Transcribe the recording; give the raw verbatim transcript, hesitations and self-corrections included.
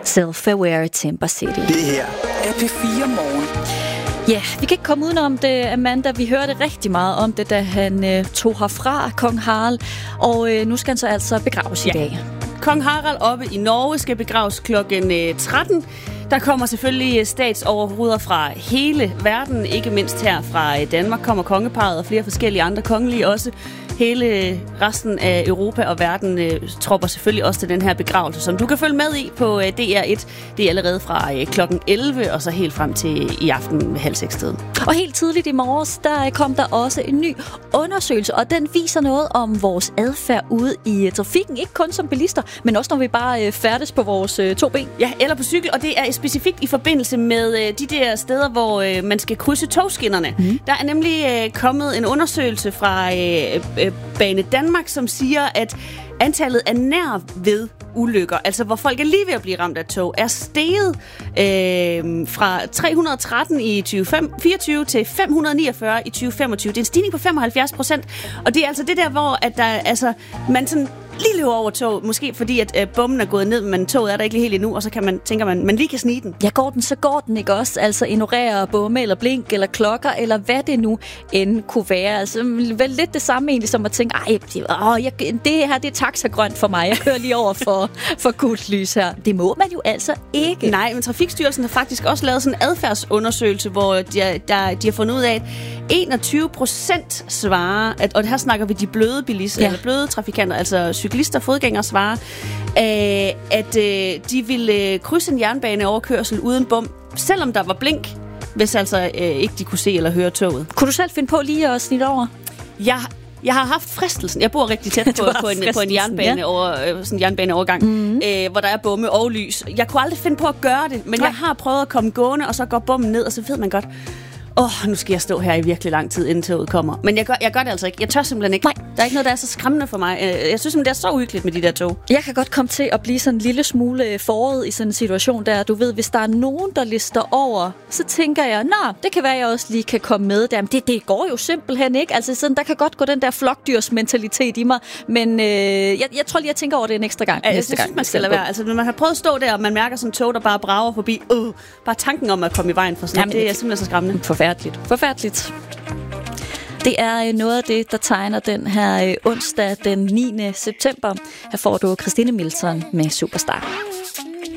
Self-Aware i Timber City. Det her er P fire Morgen. Ja, vi kan ikke komme udenom det, Amanda. Vi hørte rigtig meget om det, da han øh, tog herfra, kong Harald. Og øh, nu skal han så altså begraves ja. i dag. Kong Harald oppe i Norge skal begraves klokken tretten. Der kommer selvfølgelig statsoverhoveder fra hele verden. Ikke mindst her fra Danmark kommer kongeparret og flere forskellige andre kongelige også. Hele resten af Europa og verden øh, tropper selvfølgelig også til den her begravelse, som du kan følge med i på øh, D R et. Det er allerede fra øh, klokken elleve og så helt frem til i aften ved halv seks tiden. Og helt tidligt i morges, der kom der også en ny undersøgelse, og den viser noget om vores adfærd ude i øh, trafikken. Ikke kun som bilister, men også når vi bare øh, færdes på vores øh, to ben. Ja, eller på cykel, og det er specifikt i forbindelse med øh, de der steder, hvor øh, man skal krydse togskinnerne. Mm. Der er nemlig øh, kommet en undersøgelse fra øh, øh, Bane Danmark, som siger, at antallet af nær ved ulykker, altså hvor folk er lige ved at blive ramt af tog, er steget øh, fra tre hundrede og tretten i tyve fireogtyve til fem hundrede og niogfyrre i tyve femogtyve. Det er en stigning på femoghalvfjerds procent, og det er altså det der, hvor at der, altså, man sådan lige løber over tog, måske fordi at øh, bommen er gået ned, men toget er der ikke lige helt endnu, og så kan man, tænker man, man lige kan snige den. Ja, går den, så går den ikke også. Altså ignorere bomme eller blink eller klokker, eller hvad det nu end kunne være. Altså vel lidt det samme egentlig, som at tænke, ej, åh, jeg, det her, det er taxagrønt for mig. Jeg kører lige over for, for gult lys her. Det må man jo altså ikke. Nej, men Trafikstyrelsen har faktisk også lavet sådan en adfærdsundersøgelse, hvor de, der, de har fundet ud af, at enogtyve procent svarer, at, og her snakker vi de bløde bilister, ja. eller bløde trafikanter, altså cyklister, fodgængere svarer, øh, at øh, de ville øh, krydse en jernbaneoverkørsel uden bom, selvom der var blink, hvis altså øh, ikke de kunne se eller høre toget. Kunne du selv finde på lige at snitte over? Jeg, jeg har haft fristelsen. Jeg bor rigtig tæt på, på, en, på en jernbane ja. over, sådan en jernbaneovergang, mm-hmm. øh, hvor der er bomme og lys. Jeg kunne aldrig finde på at gøre det, men Nej. jeg har prøvet at komme gående, og så går bommen ned, og så ved man godt, åh, oh, nu skal jeg stå her i virkelig lang tid, inden toget kommer. Men jeg gør, jeg gør det altså ikke. Jeg tør simpelthen ikke. Nej. Der er ikke noget, der er så skræmmende for mig. Jeg synes, det er så uhyggeligt med de der tog. Jeg kan godt komme til at blive sådan en lille smule forret i sådan en situation der. Du ved, hvis der er nogen, der lister over, så tænker jeg, nå, det kan være, at jeg også lige kan komme med der. Men det, det går jo simpelthen ikke. Altså, sådan, der kan godt gå den der flokdyrsmentalitet i mig. Men øh, jeg, jeg tror lige, jeg tænker over det en ekstra gang. Ja, jeg synes, gang, man skal lade være. Altså, når man har prøvet at stå der, og man mærker sådan en tog, der bare brager forbi. Uh, bare tanken om at komme i vejen for sådan noget, det er simpelthen så skræmmende. Forfærdeligt. Forfærdeligt. Det er noget af det, der tegner den her onsdag den niende september. Her får du Christine Milton med Superstar.